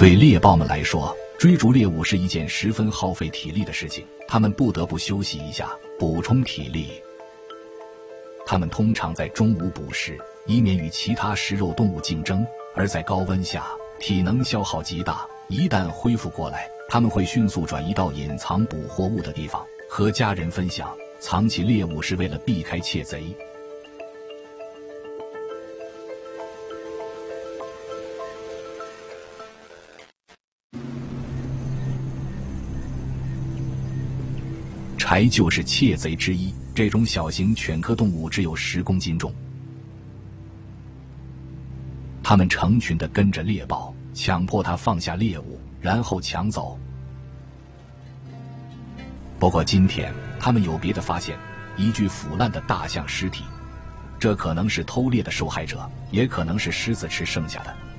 对猎豹们来说，追逐猎物是一件十分耗费体力的事情，它们不得不休息一下，补充体力。它们通常在中午捕食，以免与其他食肉动物竞争，而在高温下，体能消耗极大。一旦恢复过来，它们会迅速转移到隐藏捕获物的地方，和家人分享。藏起猎物是为了避开窃贼。柴就是窃贼之一，这种小型犬科动物只有10公斤重。它们成群地跟着猎豹，强迫它放下猎物，然后抢走。不过今天他们有别的发现，一具腐烂的大象尸体，这可能是偷猎的受害者，也可能是狮子吃剩下的。